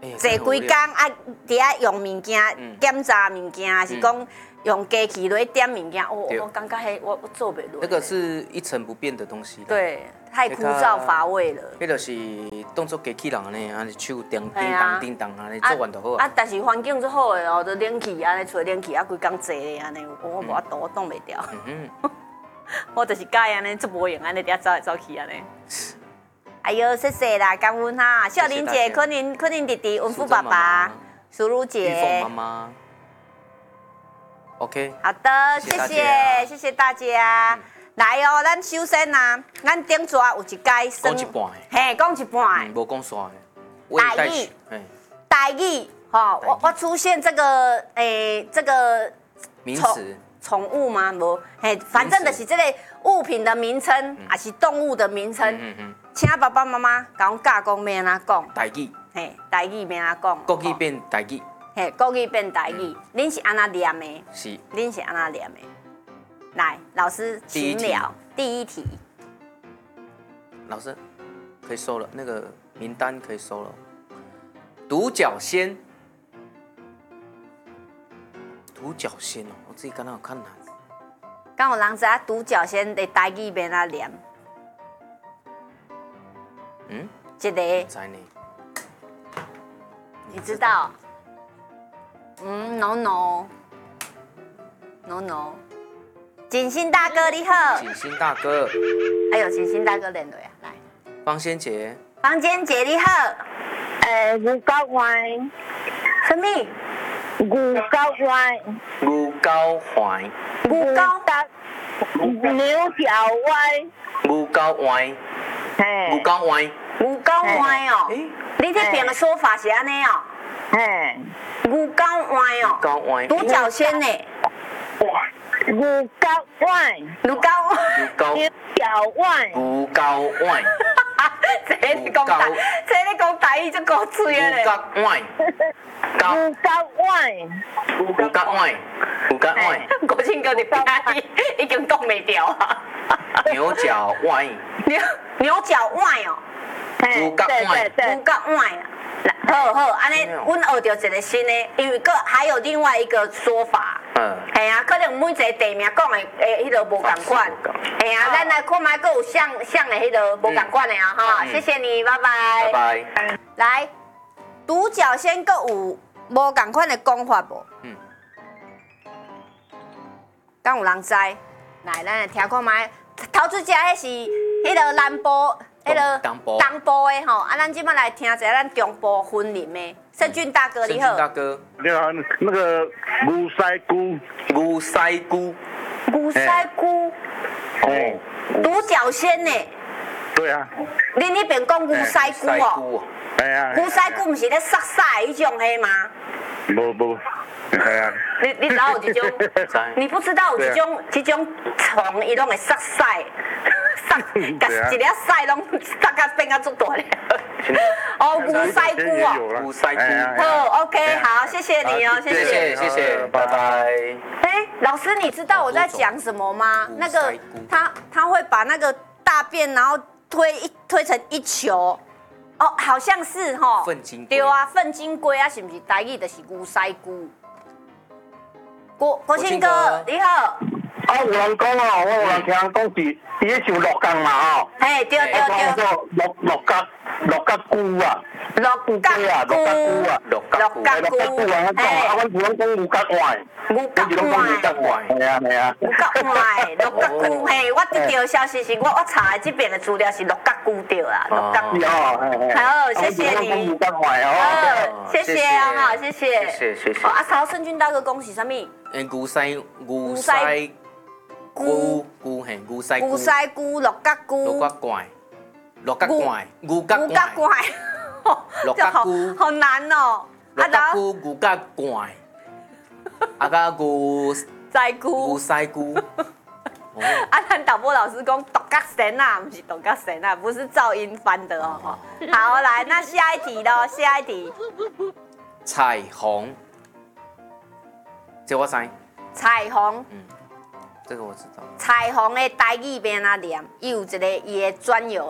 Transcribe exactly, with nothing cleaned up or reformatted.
坐几工啊，伫遐用物件检查物件，还是讲用机器来点物件？哦，我感觉迄我我做不落。 那个是一成不变的东西。 对，太枯燥乏味了。 迄就是当作机器人安尼，安尼手叮叮当叮当安尼做完就好啊。啊，但是环境最好的哦，就冷气安尼吹冷气啊，规工坐咧安尼，我无法度，我挡袂掉。嗯我就是介安尼，做无用安尼，伫遐走来走去安尼。哎呦，谢谢啦，感恩哈，孝玲姐、坤玲、坤玲弟弟、文富爸爸、淑如姐、 玉凤妈妈 ，OK， 好的，谢谢，谢谢大家。来哦，咱首先呐，咱顶桌有一届讲一半， 嘿，讲一半， 无讲煞的，台语，台语，哈，我我出现这个诶，这个名词。 宠物吗？无，嘿，反正就是这个物品的名称，还是动物的名称。嗯嗯。请爸爸妈妈甲我教讲要安怎讲？ 台语。 嘿，台语要安怎讲？ 国语变台语。 嘿，国语变台语。恁是安怎念的？ 是。 恁是安怎念的？来，老师请聊。第一题。 老师，可以收了，那个名单可以收了。独角仙。独角仙哦，我自己刚刚有看哪？ 刚有人知影独角仙的台语要哪念？嗯，一个。 知呢。 你知道？嗯 ，no no no no。锦欣大哥你好。 锦欣大哥。 哎呦，锦欣大哥连对啊，来。 方仙姐。 方仙姐你好。 呃，牛睾丸。 什么？ 牛睾丸， 牛睾丸， 牛睾大，牛角丸， 牛睾丸， 嘿， 牛睾丸， 牛睾丸哦，你这边的说法是安尼哦， 嘿， 牛睾丸哦， 睾丸， 独角仙呢， 牛睾丸， 牛睾丸， 牛角丸， 牛睾丸。 这你讲台，这你讲台语就够嘴的嘞。 牛角丸， 牛角丸， 牛角丸，牛角丸。 国庆哥，你已已经讲袂掉啊。 牛角丸。 牛牛角丸哦。 牛角丸。 牛角丸啊。好好，安尼，阮学到一个新的，因为个还有另外一个说法。嗯。系啊，可能每一个地名讲的诶，迄个无共款。系啊，咱来看卖，佫有像像的迄个无共款的啊哈。谢谢你，拜拜。 拜拜。 来，独角仙佫有无共款的讲法无？嗯。敢有人知？来，咱来听看卖。头出只迄是迄个南部。迄个东部东部的吼，啊，咱即摆来听一下咱中部分林的盛俊大哥，你好。盛俊大哥， 你好，那个牛腮菇， 牛腮菇， 牛腮菇，哦，独角仙呢？ 对啊。 你那边讲牛腮菇哦？ 哎呀。 牛腮菇不是咧杀晒迄种的吗？ 无无，系啊。 你你知道有一种？你不知道有一种一种虫，伊拢会杀晒。甲一粒屎拢大家变啊足大咧。哦，牛腮菇哦， 牛腮菇。 好 ，OK， 好，谢谢你哦，谢谢谢谢，拜拜。 哎，老师，你知道我在讲什么吗？那个他他会把那个大便然后推一推成一球。哦，好像是哈。 粪金龟。 对啊，粪金龟啊，是不是台语就是牛腮菇？国国庆哥，你好。 啊，有人讲哦，我有人听讲是，伊迄像鹿角嘛吼。 嘿，对对对。 做鹿鹿角鹿角菇啊。 鹿角菇啊， 鹿角菇啊，鹿角菇啊，我讲啊，阮是讲讲牛角丸。 牛角丸。 系啊系啊。 牛角丸，鹿角菇嘿，我得到消息是，我我查的这边的资料是鹿角菇对啦，鹿角菇。 哦， 好，谢谢你。 牛角丸哦。 谢谢啊哈，谢谢。 谢谢谢谢。 啊，曹胜军大哥恭喜什么？ 诶，牛腮牛腮。菇菇嘿，牛腮菇， 牛腮菇，鹿角菇， 鹿角怪，鹿角怪，牛角怪， 鹿角菇， 好难哦。 鹿角菇，牛角怪，啊个牛腮菇， 牛腮菇。 啊，咱导播老师讲独角仙啊，不是独角仙啊，不是噪音翻的哦。好，来，那下一题咯，下一题。 彩虹，这我知。 彩虹。嗯。 这个我知道。 彩虹的台语变哪念？伊有一个伊的专有